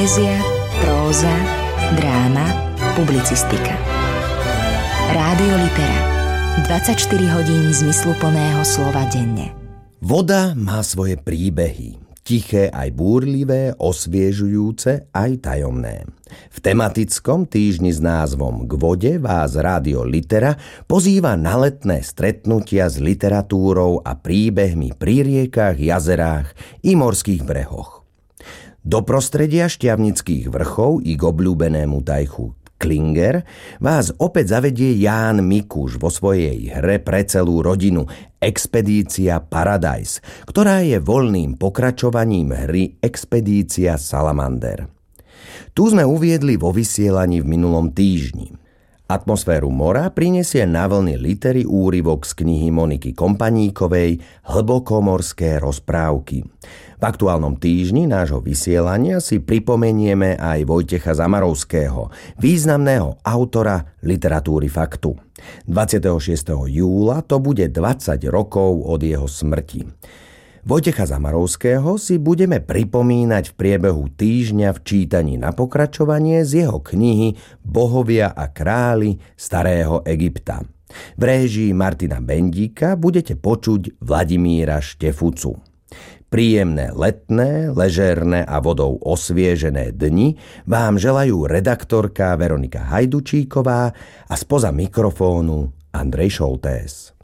Poézia, próza, dráma, publicistika. Rádio Litera. 24 hodín zmysluplného slova denne. Voda má svoje príbehy. Tiché aj búrlivé, osviežujúce aj tajomné. V tematickom týždni s názvom K vode vás Rádio Litera pozýva na letné stretnutia s literatúrou a príbehmi pri riekach, jazerách i morských brehoch. Do prostredia Šťavnických vrchov i k obľúbenému tajchu Klinger vás opäť zavedie Ján Mikuš vo svojej hre pre celú rodinu Expedícia Paradise, ktorá je voľným pokračovaním hry Expedícia Salamander. Tu sme uviedli vo vysielaní v minulom týždni. Atmosféru mora prinesie na vlny litery úryvok z knihy Moniky Kompaníkovej Hlbokomorské rozprávky. V aktuálnom týždni nášho vysielania si pripomenieme aj Vojtecha Zamarovského, významného autora literatúry faktu. 26. júla to bude 20 rokov od jeho smrti. Vojtecha Zamarovského si budeme pripomínať v priebehu týždňa v čítaní na pokračovanie z jeho knihy Bohovia a králi starého Egypta. V réžii Martina Bendíka budete počuť Vladimíra Štefucu. Príjemné letné, ležérne a vodou osviežené dni vám želajú redaktorka Veronika Hajdučíková a spoza mikrofónu Andrej Šoltés.